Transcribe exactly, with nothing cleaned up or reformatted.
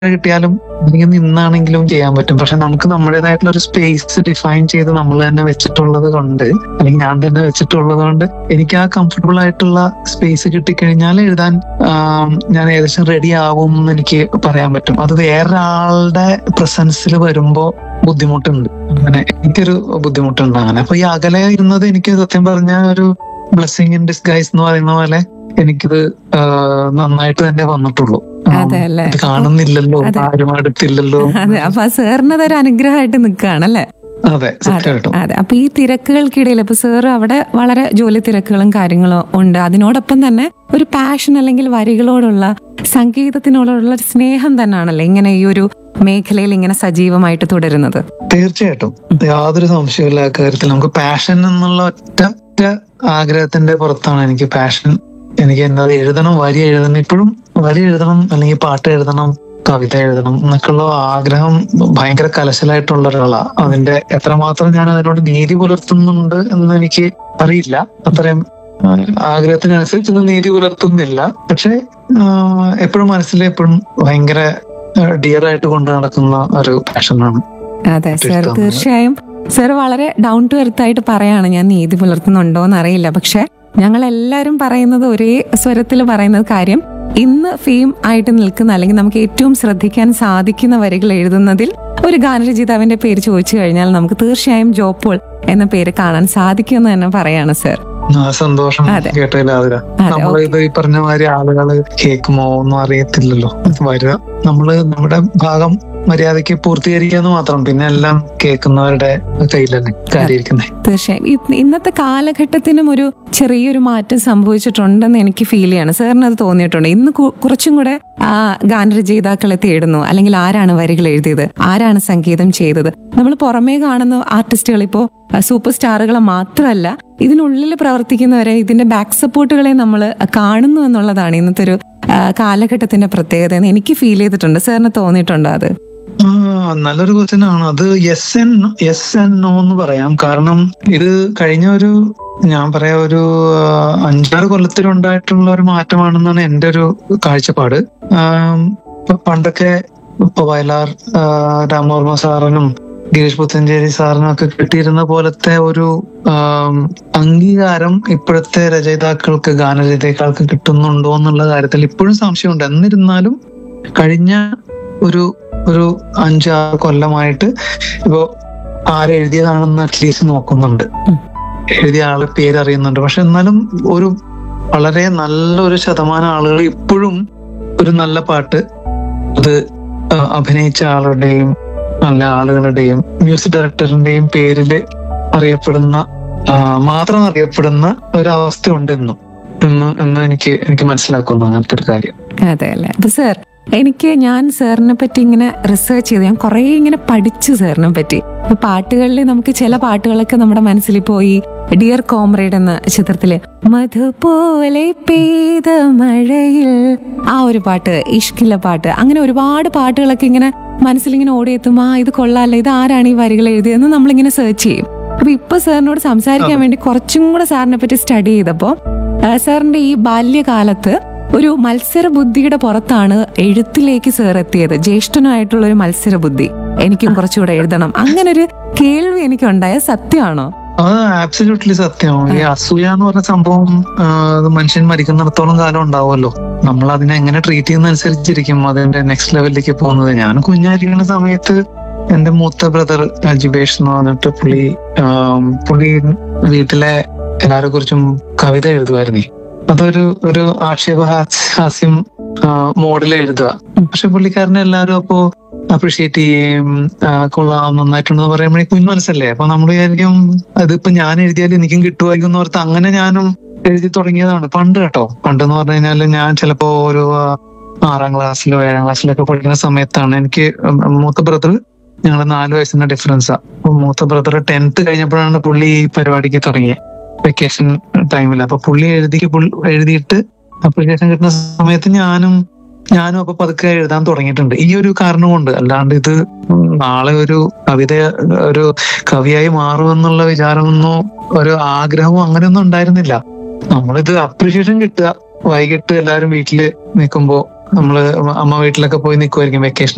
കിട്ടിയാലും അല്ലെങ്കിൽ നിന്നാണെങ്കിലും ചെയ്യാൻ പറ്റും. പക്ഷെ നമുക്ക് നമ്മുടേതായിട്ടുള്ള ഒരു സ്പേസ് ഡിഫൈൻ ചെയ്ത് നമ്മൾ തന്നെ വെച്ചിട്ടുള്ളത് കൊണ്ട്, അല്ലെങ്കിൽ ഞാൻ തന്നെ വെച്ചിട്ടുള്ളത് കൊണ്ട് എനിക്ക് ആ കംഫർട്ടബിൾ ആയിട്ടുള്ള സ്പേസ് കിട്ടിക്കഴിഞ്ഞാൽ എഴുതാൻ ആം, ഞാൻ ഏകദേശം റെഡി ആവും എന്ന് എനിക്ക് പറയാൻ പറ്റും. അത് വേറൊരാളുടെ പ്രസൻസിൽ വരുമ്പോ ബുദ്ധിമുട്ടുണ്ട്. അങ്ങനെ എനിക്കൊരു ബുദ്ധിമുട്ടുണ്ട് അങ്ങനെ. അപ്പൊ ഈ അകലെ ഇരുന്നത് എനിക്ക് സത്യം പറഞ്ഞ ഒരു ബ്ലെസ്സിങ് ഇൻ ഡിസ്ഗൈസ് എന്ന് പറയുന്ന പോലെ എനിക്കിത് ആ, നന്നായിട്ട് തന്നെ വന്നിട്ടുള്ളൂ. ആ, അതെ അല്ലേ? ഇത് കാണുന്നില്ലല്ലോ, അതെ. ആരും അടുത്തില്ലല്ലോ. അതെ, അപ്പൊ ആ സാറിന് അതൊരു അനുഗ്രഹമായിട്ട് നിൽക്കുകയാണല്ലേ? അതെ, അതെ സത്യമായിട്ടും. അതെ. അപ്പൊ ഈ തിരക്കുകൾക്കിടയിൽ ഇപ്പൊ സാറ് അവിടെ വളരെ ജോലി തിരക്കുകളും കാര്യങ്ങളും ഉണ്ട്, അതിനോടൊപ്പം തന്നെ ഒരു പാഷൻ അല്ലെങ്കിൽ വരികളോടുള്ള സംഗീതത്തിനോടുള്ള ഒരു സ്നേഹം തന്നെയാണല്ലേ ഇങ്ങനെ ഈ ഒരു മേഖലയിൽ ഇങ്ങനെ സജീവമായിട്ട് തുടരുന്നത്? തീർച്ചയായിട്ടും യാതൊരു സംശയമില്ല കാര്യത്തിൽ. നമുക്ക് പാഷൻ എന്നുള്ള ഒറ്റ ഒറ്റ ആഗ്രഹത്തിന്റെ പുറത്താണ് എനിക്ക് പാഷൻ. എനിക്ക് എന്താ എഴുതണം, വരി എഴുതണം, ഇപ്പോഴും വരി എഴുതണം, അല്ലെങ്കിൽ പാട്ട് എഴുതണം, കവിത എഴുതണം എന്നൊക്കെയുള്ള ആഗ്രഹം ഭയങ്കര കലശലായിട്ടുള്ള ഒരാളാ. അതിന്റെ എത്രമാത്രം ഞാൻ അതിനോട് നീതി പുലർത്തുന്നുണ്ട് എന്ന് എനിക്ക് അറിയില്ല. അത്രയും ആ, ആഗ്രഹത്തിനനുസരിച്ച് നീതി പുലർത്തുന്നില്ല. പക്ഷെ എപ്പോഴും മനസ്സിൽ എപ്പോഴും ഭയങ്കര ഡിയർ ആയിട്ട് കൊണ്ട് നടക്കുന്ന ഒരു പാഷനാണ്. അതെ സർ, തീർച്ചയായും സർ വളരെ ഡൗൺ ടു എർത്ത് ആയിട്ട് പറയാണ്, ഞാൻ നീതി പുലർത്തുന്നുണ്ടോ എന്ന് അറിയില്ല. പക്ഷെ ഞങ്ങൾ എല്ലാവരും പറയുന്നത് ഒരേ സ്വരത്തിൽ പറയുന്നത് കാര്യം, ഇന്ന് ഫെയിം ആയിട്ട് നിൽക്കുന്ന അല്ലെങ്കിൽ നമുക്ക് ഏറ്റവും ശ്രദ്ധിക്കാൻ സാധിക്കുന്ന വരികൾ എഴുതുന്നതിൽ ഒരു ഗാനരചയിതാവിന്റെ പേര് ചോദിച്ചു കഴിഞ്ഞാൽ നമുക്ക് തീർച്ചയായും ജോ പോൾ എന്ന പേര് കാണാൻ സാധിക്കുമെന്ന് തന്നെ പറയാണ് സർ. ആ, സന്തോഷം അതെ. കേട്ടതിൽ ആതിര. അതെ, നമ്മൾ ഇത് ഈ പറഞ്ഞ മാതിരി ആളുകള് കേൾക്കുമോ ഒന്നും അറിയത്തില്ലല്ലോ. വരിക നമ്മള് നമ്മുടെ ഭാഗം മര്യാദയ്ക്ക് പൂർത്തീകരിക്കാന്ന് മാത്രം, പിന്നെ എല്ലാം കേൾക്കുന്നവരുടെ കയ്യിലല്ലേ കാര്യമായിരിക്കുന്നേ. തീർച്ചയായും ഇ- ഇന്നത്തെ കാലഘട്ടത്തിനും ഒരു ചെറിയൊരു മാറ്റം സംഭവിച്ചിട്ടുണ്ടെന്ന് എനിക്ക് ഫീൽ ചെയ്യാണ്. സാറിന് അത് തോന്നിയിട്ടുണ്ട്? ഇന്ന് കു- കുറച്ചും കൂടെ ആ ഗാനരചയിതാക്കളെ തേടുന്നു, അല്ലെങ്കിൽ ആരാണ് വരികൾ എഴുതിയത്, ആരാണ് സംഗീതം ചെയ്തത്. നമ്മൾ പുറമേ കാണുന്ന ആർട്ടിസ്റ്റുകൾ ഇപ്പോ സൂപ്പർ സ്റ്റാറുകളെ മാത്രമല്ല, ഇതിനുള്ളിൽ പ്രവർത്തിക്കുന്നവരെ, ഇതിന്റെ ബാക്ക് സപ്പോർട്ടുകളെ നമ്മൾ കാണുന്നു എന്നുള്ളതാണ് ഇന്നത്തെ ഒരു ആ, കാലഘട്ടത്തിന്റെ പ്രത്യേകത എന്ന് എനിക്ക് ഫീൽ ചെയ്തിട്ടുണ്ട്. സാറിന് തോന്നിയിട്ടുണ്ടോ അത്? ആ, നല്ലൊരു ക്വസ്റ്റ്യൻ ആണ് അത്. Yes N yes and no എന്ന് പറയാം. കാരണം ഇത് കഴിഞ്ഞ ഒരു ഞാൻ പറയാ ഒരു ആ, അഞ്ചാറ് കൊല്ലത്തിലുണ്ടായിട്ടുള്ള ഒരു മാറ്റമാണെന്നാണ് എന്റെ ഒരു കാഴ്ചപ്പാട്. ആം, ഇപ്പൊ പണ്ടൊക്കെ ഇപ്പൊ വയലാർ ആ, രാമവർമ്മ സാറിനും ഗിരീഷ് പുത്തഞ്ചേരി സാറിനും ഒക്കെ കിട്ടിയിരുന്ന പോലത്തെ ഒരു ആം, അംഗീകാരം ഇപ്പോഴത്തെ രചയിതാക്കൾക്ക്, ഗാനരചയിതാക്കൾക്ക് കിട്ടുന്നുണ്ടോ എന്നുള്ള കാര്യത്തിൽ ഇപ്പോഴും സംശയമുണ്ട്. എന്നിരുന്നാലും കഴിഞ്ഞ ഒരു ഒരു അഞ്ചാറ് കൊല്ലമായിട്ട് ഇപ്പോ ആരെഴുതിയതാണെന്ന് അറ്റ്ലീസ്റ്റ് നോക്കുന്നുണ്ട്, ഉം. എഴുതിയ ആളെ പേരറിയുന്നുണ്ട്. പക്ഷെ എന്നാലും ഒരു വളരെ നല്ലൊരു ശതമാനം ആളുകൾ ഇപ്പോഴും ഒരു നല്ല പാട്ട് അത് ആ, അഭിനയിച്ച ആളുടെയും നല്ല ആളുകളുടെയും മ്യൂസിക് ഡയറക്ടറിന്റെയും പേരില് അറിയപ്പെടുന്ന ആ, മാത്രം അറിയപ്പെടുന്ന ഒരവസ്ഥ ഉണ്ടെന്നും എന്ന് എന്ന് എനിക്ക് എനിക്ക് മനസ്സിലാക്കുന്നു അങ്ങനത്തെ ഒരു കാര്യം. അതെ അല്ലേ? അപ്പൊ സാർ, എനിക്ക് ഞാൻ സാറിനെ പറ്റി ഇങ്ങനെ റിസർച്ച് ചെയ്ത് ഞാൻ കുറെ ഇങ്ങനെ പഠിച്ചു സാറിനെ പറ്റി. ഇപ്പൊ പാട്ടുകളിൽ നമുക്ക് ചില പാട്ടുകളൊക്കെ നമ്മുടെ മനസ്സിൽ പോയി. ഡിയർ കോമ്രേഡ് എന്ന ചിത്രത്തില് മധുപോലെ പെയ്ത മഴയിൽ ആ ഒരു പാട്ട്, ഇഷ്കില പാട്ട്, അങ്ങനെ ഒരുപാട് പാട്ടുകളൊക്കെ ഇങ്ങനെ മനസ്സിലിങ്ങനെ ഓടിയെത്തും. ആ ഇത് കൊള്ളാല്ലേ, ഇത് ആരാണ് ഈ വരികൾ എഴുതിയതെന്ന് നമ്മളിങ്ങനെ സെർച്ച് ചെയ്യും. അപ്പൊ ഇപ്പൊ സാറിനോട് സംസാരിക്കാൻ വേണ്ടി കുറച്ചും കൂടെ സാറിനെ പറ്റി സ്റ്റഡി ചെയ്തപ്പോ ആ, സാറിന്റെ ഈ ബാല്യകാലത്ത് ഒരു മത്സര ബുദ്ധിയുടെ പുറത്താണ് എഴുത്തിലേക്ക് സാർ എത്തിയത്. ജ്യേഷ്ഠനായിട്ടുള്ള ഒരു മത്സര ബുദ്ധി, എനിക്കും കുറച്ചുകൂടെ എഴുതണം, അങ്ങനെ ഒരു കേൾവി എനിക്കുണ്ടായ സത്യമാണോ? അത് ആബ്സല്യൂട്ട്ലി സത്യമാണ്. ഈ അസൂയ എന്ന് പറഞ്ഞ സംഭവം ആ, അത് മനുഷ്യൻ മരിക്കുന്നിടത്തോളം കാലം ഉണ്ടാവുമല്ലോ. നമ്മൾ അതിനെ എങ്ങനെ ട്രീറ്റ് ചെയ്യുന്ന അനുസരിച്ചിരിക്കും അതിന്റെ നെക്സ്റ്റ് ലെവലിലേക്ക് പോകുന്നത്. ഞാൻ കുഞ്ഞായിരിക്കുന്ന സമയത്ത് എന്റെ മൂത്ത ബ്രദർ ജിബേഷ് എന്ന് പറഞ്ഞിട്ട് പുള്ളി ആ, പുള്ളി വീട്ടിലെ എല്ലാരെ കുറിച്ചും കവിത എഴുതുമായിരുന്നേ. അതൊരു ഒരു ആക്ഷേപ ഹാസ്യം മോഡിൽ എഴുതുക. പക്ഷെ പുള്ളിക്കാരനെ എല്ലാവരും അപ്പോ അപ്രീഷിയേറ്റ് ചെയ്യുകയും ആ, കൊള്ളാം, നന്നായിട്ടുണ്ടെന്ന് പറയുമ്പോഴേ കുഞ്ഞു മനസ്സല്ലേ. അപ്പൊ നമ്മൾ വിചാരിക്കും അതിപ്പോ ഞാൻ എഴുതിയാലും എനിക്കും കിട്ടുമായിരിക്കും എന്ന് ഓർത്ത് അങ്ങനെ ഞാനും എഴുതി തുടങ്ങിയതാണ് പണ്ട് കേട്ടോ. പണ്ടെന്ന് പറഞ്ഞു കഴിഞ്ഞാല് ഞാൻ ചിലപ്പോ ഒരു ആ, ആറാം ക്ലാസ്സിലോ ഏഴാം ക്ലാസ്സിലോ ഒക്കെ പഠിക്കുന്ന സമയത്താണ് എനിക്ക് മൂത്ത ബ്രദർ, ഞങ്ങൾ നാല് വയസ്സിന്റെ ഡിഫറൻസാ. അപ്പൊ മൂത്ത ബ്രദർ ടെൻത്ത് കഴിഞ്ഞപ്പോഴാണ് പുള്ളി ഈ പരിപാടിക്ക് തുടങ്ങിയത്, വെക്കേഷൻ ടൈമിൽ. അപ്പൊ പുള്ളി എഴുതി എഴുതിയിട്ട് അപ്ലിക്കേഷൻ കിട്ടുന്ന സമയത്ത് ഞാനും ഞാനും അപ്പൊ പതുക്കെ എഴുതാൻ തുടങ്ങിയിട്ടുണ്ട്. ഈ ഒരു കാരണം കൊണ്ട്, അല്ലാണ്ട് ഇത് നാളെ ഒരു കവിത ഒരു കവിയായി മാറുമെന്നുള്ള വിചാരമൊന്നോ ഒരു ആഗ്രഹമോ അങ്ങനെയൊന്നും ഉണ്ടായിരുന്നില്ല. നമ്മളിത് അപ്രീഷിയേഷൻ കിട്ടുക, വൈകിട്ട് എല്ലാവരും വീട്ടില് നിൽക്കുമ്പോ നമ്മള് അമ്മ വീട്ടിലൊക്കെ പോയി നിൽക്കുമായിരിക്കും വെക്കേഷൻ